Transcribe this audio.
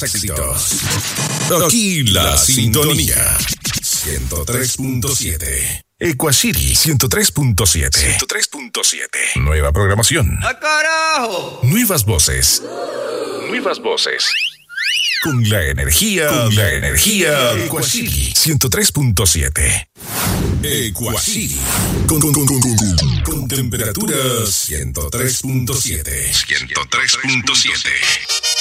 éxitos. Aquí la sintonía. 103.7. Equacity 103.7. 103.7. Nueva programación. ¡Ah, carajo! Nuevas voces. Nuevas voces. Con la energía. Equacity 103.7. Equacity. Con temperatura 103.7. 103.7.